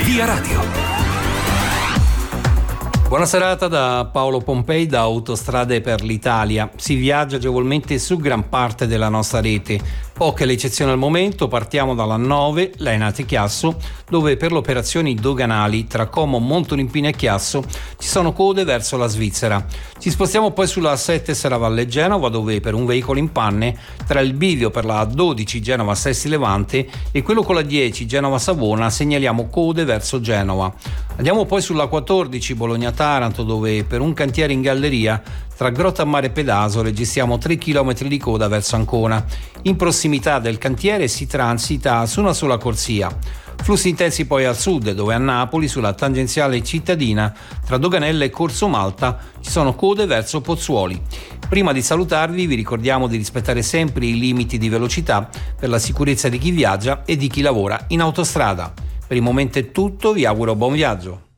Via Radio. Buona serata da Paolo Pompei da Autostrade per l'Italia. Si viaggia agevolmente su gran parte della nostra rete. Poche le eccezioni al momento, partiamo dalla 9, Lainate-Chiasso, dove per le operazioni doganali tra Como, Montolimpino e Chiasso ci sono code verso la Svizzera. Ci spostiamo poi sulla 7 Serravalle-Genova, dove per un veicolo in panne tra il bivio per la 12 Genova-Sesti-Levante e quello con la 10 Genova-Savona segnaliamo code verso Genova. Andiamo poi sulla 14 Bologna-Taranto, dove per un cantiere in galleria tra Grottammare e Pedaso registriamo 3 km di coda verso Ancona. In prossimità del cantiere si transita su una sola corsia. Flussi intensi poi al sud, dove a Napoli sulla tangenziale cittadina tra Doganella e Corso Malta ci sono code verso Pozzuoli. Prima di salutarvi vi ricordiamo di rispettare sempre i limiti di velocità per la sicurezza di chi viaggia e di chi lavora in autostrada. Per il momento è tutto, vi auguro buon viaggio.